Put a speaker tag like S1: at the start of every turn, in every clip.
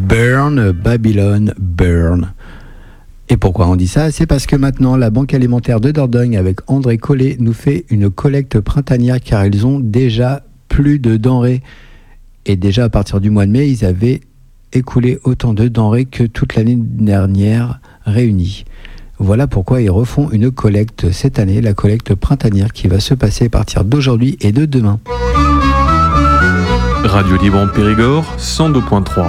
S1: Burn, Babylone, Burn. Et pourquoi on dit ça? C'est parce que maintenant, la Banque alimentaire de Dordogne, avec André Collet, nous fait une collecte printanière car ils ont déjà plus de denrées. Et déjà, à partir du mois de mai, ils avaient écoulé autant de denrées que toute l'année dernière réunies. Voilà pourquoi ils refont une collecte cette année, la collecte printanière qui va se passer à partir d'aujourd'hui et de demain.
S2: Radio Libre en Périgord, 102.3.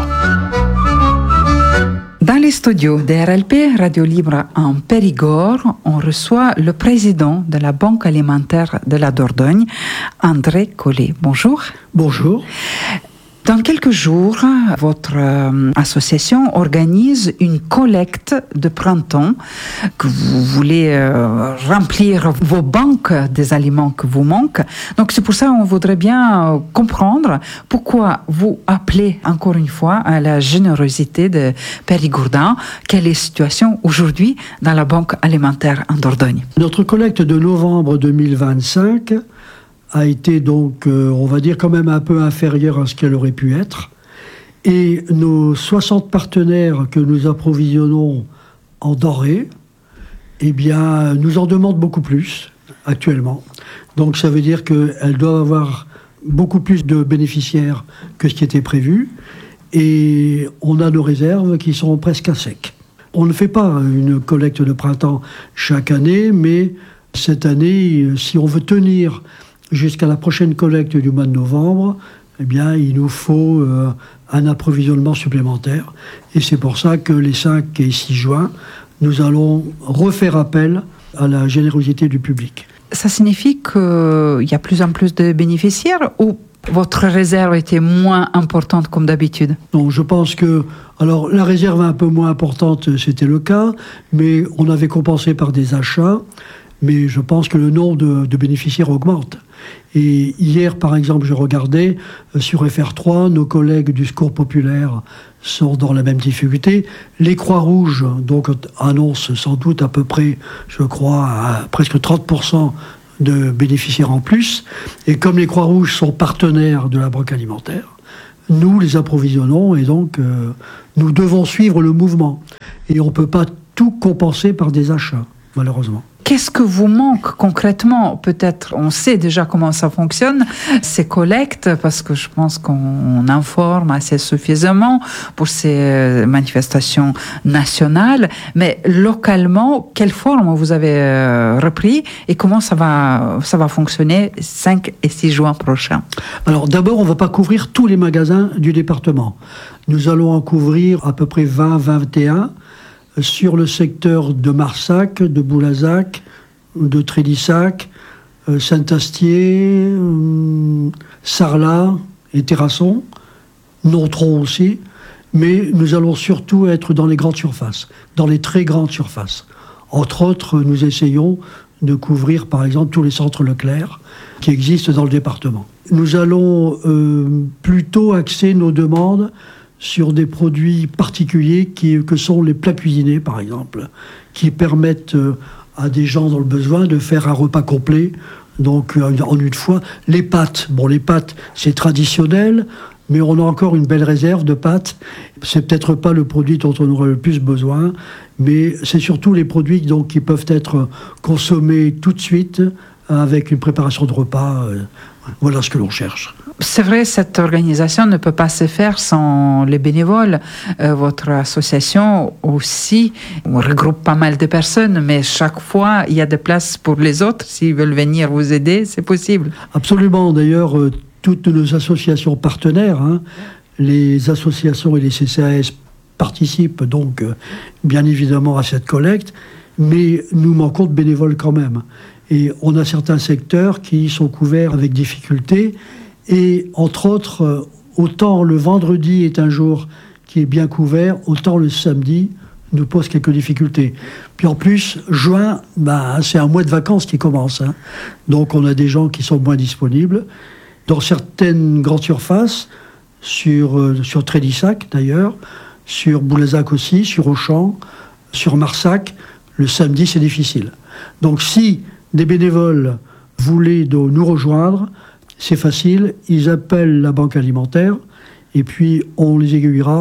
S3: Dans les studios de RLP Radio Libre en Périgord, on reçoit le président de la Banque alimentaire de la Dordogne, André Collet. Bonjour.
S4: Bonjour.
S3: Dans quelques jours, votre association organise une collecte de printemps que vous voulez remplir vos banques des aliments que vous manquent. Donc c'est pour ça qu'on voudrait bien comprendre pourquoi vous appelez encore une fois à la générosité de Périgourdins. Quelle est la situation aujourd'hui dans la Banque alimentaire en Dordogne?
S4: Notre collecte de novembre 2025 a été donc, on va dire, quand même un peu inférieure à ce qu'elle aurait pu être. Et nos 60 partenaires que nous approvisionnons en denrées, eh bien, nous en demandent beaucoup plus actuellement. Donc ça veut dire qu'elles doivent avoir beaucoup plus de bénéficiaires que ce qui était prévu. Et on a nos réserves qui sont presque à sec. On ne fait pas une collecte de printemps chaque année, mais cette année, si on veut tenir jusqu'à la prochaine collecte du mois de novembre, eh bien, il nous faut un approvisionnement supplémentaire. Et c'est pour ça que les 5 et 6 juin, nous allons refaire appel à la générosité du public.
S3: Ça signifie qu'il y a plus en plus de bénéficiaires ou votre réserve était moins importante comme d'habitude?
S4: Donc je pense que... Alors la réserve un peu moins importante, c'était le cas, mais on avait compensé par des achats. Mais je pense que le nombre de bénéficiaires augmente. Et hier, par exemple, je regardais sur FR3, nos collègues du Secours populaire sont dans la même difficulté. Les Croix-Rouges donc, annoncent sans doute à peu près, je crois, à presque 30% de bénéficiaires en plus. Et comme les Croix-Rouges sont partenaires de la Banque alimentaire, nous les approvisionnons et donc nous devons suivre le mouvement. Et on ne peut pas tout compenser par des achats, malheureusement.
S3: Qu'est-ce que vous manque concrètement? Peut-être on sait déjà comment ça fonctionne, ces collectes, parce que je pense qu'on informe assez suffisamment pour ces manifestations nationales. Mais localement, quelle forme vous avez repris et comment ça va fonctionner 5 et 6 juin prochains?
S4: Alors d'abord, on ne va pas couvrir tous les magasins du département. Nous allons en couvrir à peu près 20-21 sur le secteur de Marsac, de Boulazac, de Trélissac, Saint-Astier, Sarlat et Terrasson, Nontron aussi, mais nous allons surtout être dans les grandes surfaces, dans les très grandes surfaces. Entre autres, nous essayons de couvrir par exemple tous les centres Leclerc qui existent dans le département. Nous allons plutôt axer nos demandes sur des produits particuliers que sont les plats cuisinés, par exemple, qui permettent à des gens dans le besoin de faire un repas complet, donc en une fois. Les pâtes, c'est traditionnel, mais on a encore une belle réserve de pâtes. C'est peut-être pas le produit dont on aurait le plus besoin, mais c'est surtout les produits donc, qui peuvent être consommés tout de suite avec une préparation de repas. Voilà ce que l'on cherche.
S3: C'est vrai, cette organisation ne peut pas se faire sans les bénévoles. Votre association aussi regroupe pas mal de personnes, mais chaque fois, il y a des places pour les autres. S'ils veulent venir vous aider, c'est possible.
S4: Absolument. D'ailleurs, toutes nos associations partenaires, les associations et les CCAS participent donc bien évidemment à cette collecte, mais nous manquons de bénévoles quand même. Et on a certains secteurs qui sont couverts avec difficulté. Et entre autres, autant le vendredi est un jour qui est bien couvert, autant le samedi nous pose quelques difficultés. Puis en plus, juin, c'est un mois de vacances qui commence. Donc on a des gens qui sont moins disponibles. Dans certaines grandes surfaces, sur Trélissac d'ailleurs, sur Boulazac aussi, sur Auchan, sur Marsac, le samedi c'est difficile. Donc si des bénévoles voulaient nous rejoindre, c'est facile, ils appellent la Banque alimentaire et puis on les aiguillera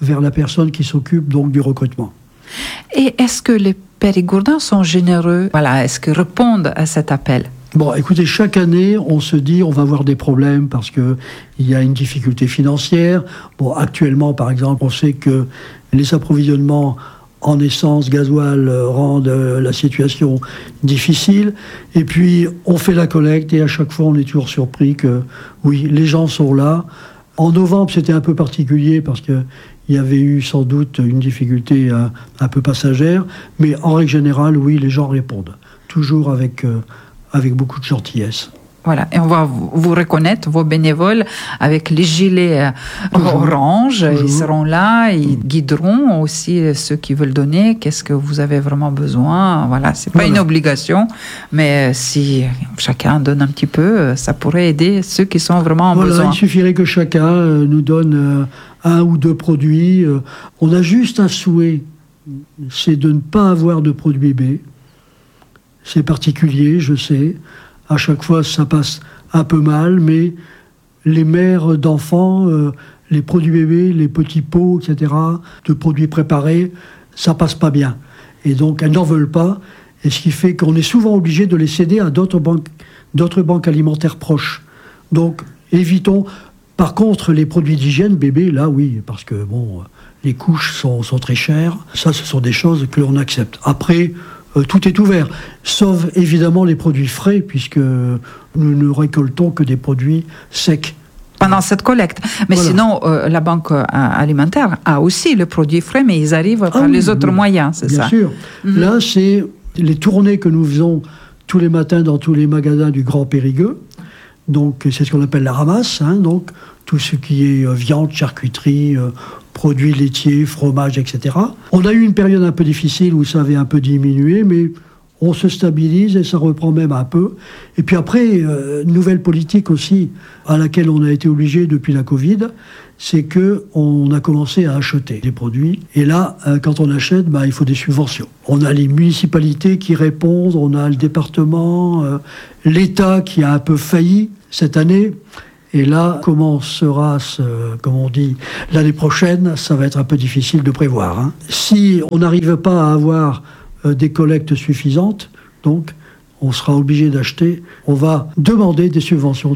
S4: vers la personne qui s'occupe donc du recrutement.
S3: Et est-ce que les Périgourdins sont généreux? Voilà, est-ce qu'ils répondent à cet appel?
S4: Bon, écoutez, chaque année, on se dit on va avoir des problèmes parce qu'il y a une difficulté financière. Bon, actuellement, par exemple, on sait que les approvisionnements en essence, gasoil rendent la situation difficile. Et puis, on fait la collecte et à chaque fois, on est toujours surpris que, oui, les gens sont là. En novembre, c'était un peu particulier parce qu'il y avait eu sans doute une difficulté un peu passagère. Mais en règle générale, oui, les gens répondent. Toujours avec beaucoup de gentillesse.
S3: Voilà, et on va vous reconnaître, vos bénévoles, avec les gilets orange. Toujours. Ils seront là, ils guideront aussi ceux qui veulent donner, qu'est-ce que vous avez vraiment besoin. Voilà, c'est pas une obligation, mais si chacun donne un petit peu, ça pourrait aider ceux qui sont vraiment en besoin.
S4: Il suffirait que chacun nous donne un ou deux produits. On a juste un souhait, c'est de ne pas avoir de produits B. C'est particulier, je sais. À chaque fois, ça passe un peu mal, mais les mères d'enfants, les produits bébés, les petits pots, etc., de produits préparés, ça passe pas bien. Et donc, elles n'en veulent pas. Et ce qui fait qu'on est souvent obligé de les céder à d'autres banques alimentaires proches. Donc, évitons. Par contre, les produits d'hygiène bébés, là, oui, parce que, bon, les couches sont très chères. Ça, ce sont des choses que l'on accepte. Après, tout est ouvert, sauf évidemment les produits frais, puisque nous ne récoltons que des produits secs.
S3: Pendant cette collecte. Mais voilà. Sinon, la banque alimentaire a aussi le produit frais, mais ils arrivent par les autres moyens, c'est ça?
S4: Bien sûr. Là, c'est les tournées que nous faisons tous les matins dans tous les magasins du Grand Périgueux. Donc, c'est ce qu'on appelle la ramasse. Donc, tout ce qui est viande, charcuterie, produits laitiers, fromage, etc. On a eu une période un peu difficile où ça avait un peu diminué, mais on se stabilise et ça reprend même un peu. Et puis après, nouvelle politique aussi à laquelle on a été obligé depuis la Covid, c'est qu'on a commencé à acheter des produits. Et là, quand on achète, il faut des subventions. On a les municipalités qui répondent, on a le département, l'État qui a un peu failli cette année. Et là, comment sera, comme on dit, l'année prochaine, ça va être un peu difficile de prévoir. Si on n'arrive pas à avoir des collectes suffisantes, donc on sera obligé d'acheter, on va demander des subventions.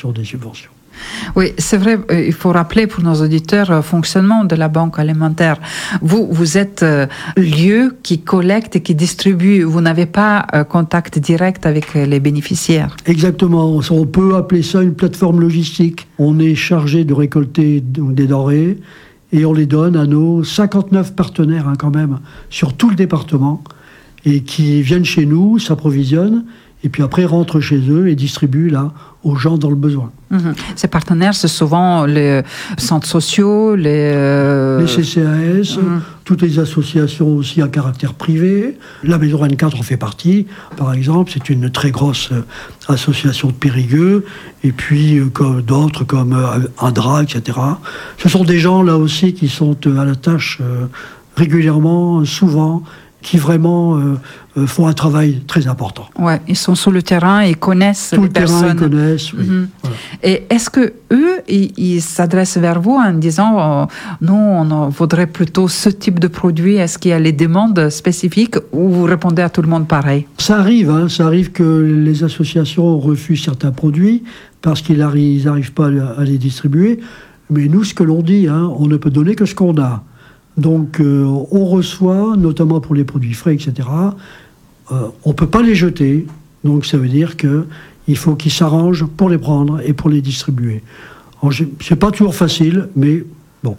S3: Oui, c'est vrai, il faut rappeler pour nos auditeurs le fonctionnement de la banque alimentaire. Vous êtes lieu qui collecte et qui distribue. Vous n'avez pas contact direct avec les bénéficiaires.
S4: Exactement. On peut appeler ça une plateforme logistique. On est chargé de récolter des denrées et on les donne à nos 59 partenaires quand même sur tout le département et qui viennent chez nous, s'approvisionnent et puis après rentrent chez eux et distribuent là aux gens dans le besoin.
S3: Ces partenaires, c'est souvent les centres sociaux, les
S4: CCAS, toutes les associations aussi à caractère privé. La Maison 24 en fait partie, par exemple. C'est une très grosse association de Périgueux. Et puis d'autres comme Indra, etc. Ce sont des gens là aussi qui sont à la tâche régulièrement, souvent, qui vraiment font un travail très important.
S3: Ouais, ils sont sur le terrain, ils connaissent les personnes.
S4: Tout le terrain, ils connaissent, oui. Voilà.
S3: Et est-ce que eux, ils s'adressent vers vous en disant nous, on voudrait plutôt ce type de produit? Est-ce qu'il y a les demandes spécifiques ou vous répondez à tout le monde pareil?
S4: Ça arrive que les associations refusent certains produits parce qu'ils n'arrivent pas à les distribuer. Mais nous, ce que l'on dit, on ne peut donner que ce qu'on a. Donc, on reçoit, notamment pour les produits frais, etc., on ne peut pas les jeter. Donc, ça veut dire qu'il faut qu'ils s'arrangent pour les prendre et pour les distribuer. Ce n'est pas toujours facile, mais bon,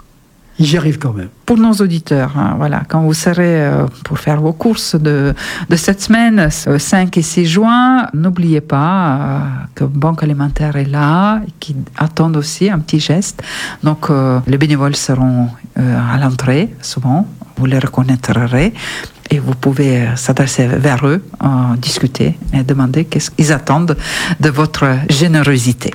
S4: ils y arrivent quand même.
S3: Pour nos auditeurs, voilà, quand vous serez pour faire vos courses de cette semaine, 5 et 6 juin, n'oubliez pas que Banque Alimentaire est là, qui attendent aussi un petit geste. Donc, les bénévoles seront à l'entrée, souvent, vous les reconnaîtrez, et vous pouvez s'adresser vers eux, discuter et demander qu'est-ce qu'ils attendent de votre générosité.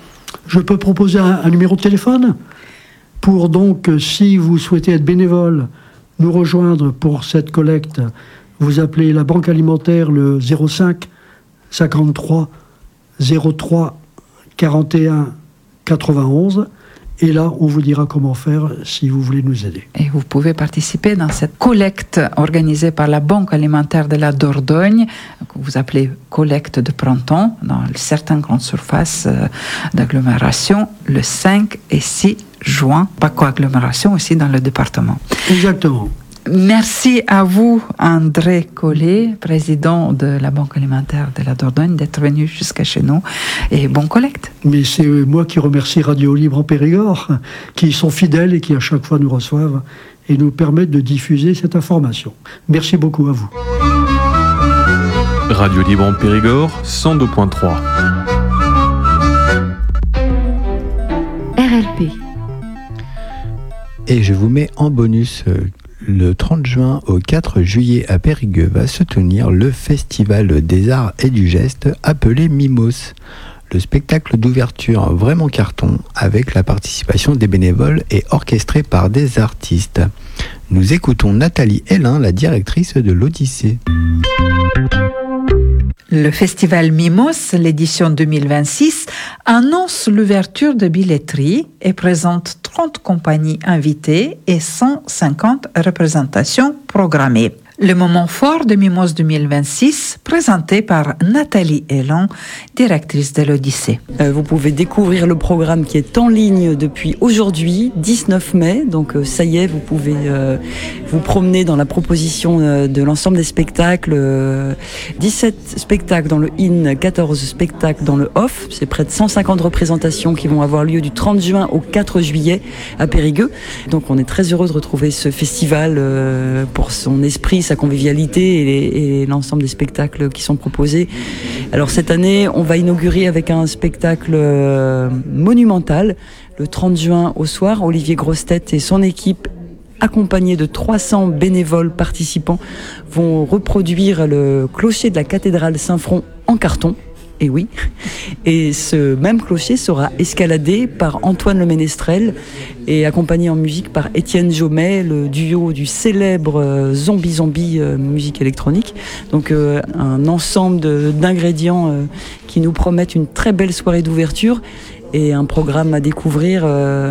S4: Je peux proposer un numéro de téléphone ? Pour donc, si vous souhaitez être bénévole, nous rejoindre pour cette collecte, vous appelez la Banque Alimentaire le 05 53 03 41 91 Et là, on vous dira comment faire si vous voulez nous aider.
S3: Et vous pouvez participer dans cette collecte organisée par la Banque alimentaire de la Dordogne, que vous appelez collecte de printemps, dans certaines grandes surfaces d'agglomération, le 5 et 6 juin. Pas qu'agglomération, aussi dans le département.
S4: Exactement.
S3: Merci à vous, André Collet, président de la Banque alimentaire de la Dordogne, d'être venu jusqu'à chez nous. Et bon collecte.
S4: Mais c'est moi qui remercie Radio Libre en Périgord, qui sont fidèles et qui à chaque fois nous reçoivent et nous permettent de diffuser cette information. Merci beaucoup à vous.
S2: Radio Libre en Périgord, 102.3.
S5: RLP.
S1: Et je vous mets en bonus le 30 juin au 4 juillet à Périgueux va se tenir le Festival des Arts et du Geste appelé Mimos. Le spectacle d'ouverture vraiment carton avec la participation des bénévoles et orchestré par des artistes. Nous écoutons Nathalie Hélin, la directrice de l'Odyssée.
S3: Le festival Mimos, l'édition 2026, annonce l'ouverture de billetterie et présente 30 compagnies invitées et 150 représentations programmées. Le moment fort de Mimos 2026, présenté par Nathalie Hélin, directrice de l'Odyssée.
S6: Vous pouvez découvrir le programme qui est en ligne depuis aujourd'hui, 19 mai. Donc ça y est, vous pouvez vous promener dans la proposition de l'ensemble des spectacles. 17 spectacles dans le in, 14 spectacles dans le off. C'est près de 150 représentations qui vont avoir lieu du 30 juin au 4 juillet à Périgueux. Donc on est très heureux de retrouver ce festival pour son esprit, sa convivialité et l'ensemble des spectacles qui sont proposés. Alors cette année, on va inaugurer avec un spectacle monumental. Le 30 juin au soir, Olivier Grossetête et son équipe, accompagnés de 300 bénévoles participants, vont reproduire le clocher de la cathédrale Saint-Front en carton. Et oui, et ce même clocher sera escaladé par Antoine Le Ménestrel et accompagné en musique par Étienne Jomet, le duo du célèbre Zombie Zombie musique électronique. Donc un ensemble d'ingrédients qui nous promettent une très belle soirée d'ouverture et un programme à découvrir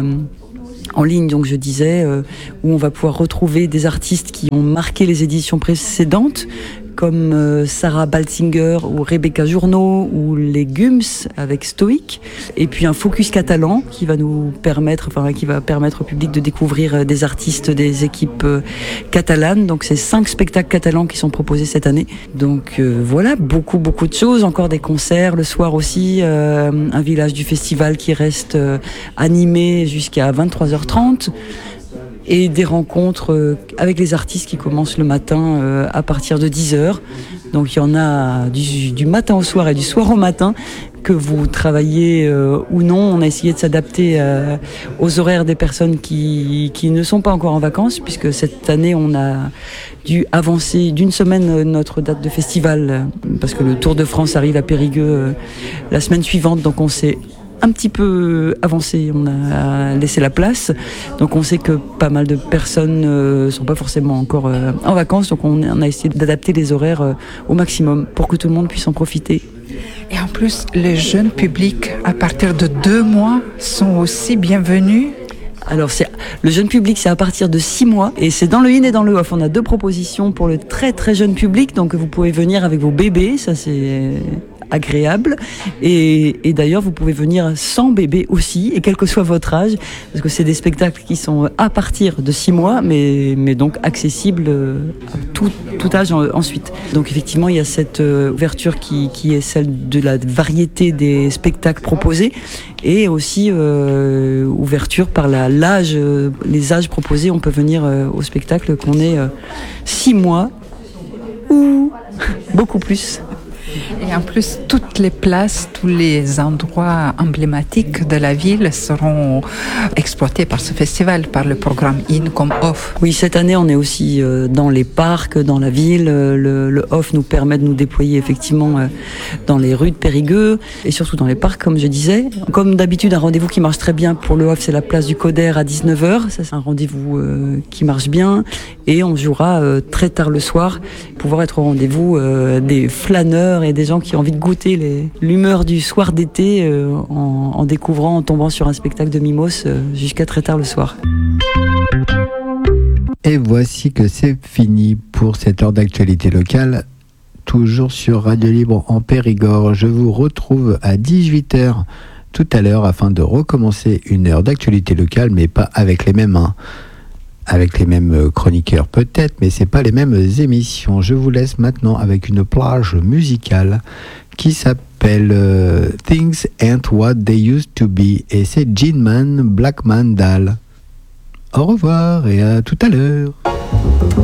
S6: en ligne, donc je disais, où on va pouvoir retrouver des artistes qui ont marqué les éditions précédentes, comme Sarah Baltzinger ou Rebecca Journeau ou les Gums avec Stoïque, et puis un focus catalan qui va nous permettre, qui va permettre au public de découvrir des artistes des équipes catalanes. Donc c'est 5 spectacles catalans qui sont proposés cette année. Donc voilà, beaucoup de choses, encore des concerts le soir aussi, un village du festival qui reste animé jusqu'à 23h30. Et des rencontres avec les artistes qui commencent le matin à partir de 10h. Donc il y en a du matin au soir et du soir au matin, que vous travaillez ou non. On a essayé de s'adapter aux horaires des personnes qui ne sont pas encore en vacances, puisque cette année on a dû avancer d'une semaine notre date de festival, parce que le Tour de France arrive à Périgueux la semaine suivante, donc on s'est un petit peu avancé, on a laissé la place, donc on sait que pas mal de personnes sont pas forcément encore en vacances, donc on a essayé d'adapter les horaires au maximum pour que tout le monde puisse en profiter.
S3: Et en plus, les jeunes publics, à partir de 2 mois, sont aussi bienvenus.
S6: Alors le jeune public, c'est à partir de 6 mois et c'est dans le in et dans le off. On a 2 propositions pour le très très jeune public, donc vous pouvez venir avec vos bébés, ça c'est agréable, et d'ailleurs vous pouvez venir sans bébé aussi, et quel que soit votre âge, parce que c'est des spectacles qui sont à partir de 6 mois, mais donc accessibles à tout âge ensuite. Donc effectivement il y a cette ouverture qui est celle de la variété des spectacles proposés, et aussi ouverture par les âges proposés. On peut venir au spectacle qu'on ait 6 mois ou beaucoup plus.
S3: Et en plus, toutes les places, tous les endroits emblématiques de la ville seront exploités par ce festival, par le programme in comme off.
S6: Oui, cette année, on est aussi dans les parcs, dans la ville. Le off nous permet de nous déployer effectivement dans les rues de Périgueux et surtout dans les parcs, comme je disais. Comme d'habitude, un rendez-vous qui marche très bien pour le off, c'est la place du Coder à 19h. Ça, c'est un rendez-vous qui marche bien. Et on jouera très tard le soir pour pouvoir être au rendez-vous des flâneurs humeur et des gens qui ont envie de goûter l'humeur du soir d'été en découvrant, en tombant sur un spectacle de Mimos jusqu'à très tard le soir.
S1: Et voici que c'est fini pour cette heure d'actualité locale, toujours sur Radio Libre en Périgord. Je vous retrouve à 18h tout à l'heure afin de recommencer une heure d'actualité locale, mais pas avec les mêmes mains. Avec les mêmes chroniqueurs peut-être, mais c'est pas les mêmes émissions. Je vous laisse maintenant avec une plage musicale qui s'appelle Things Ain't What They Used to Be, et c'est Jinman Blackman Dal. Au revoir et à tout à l'heure.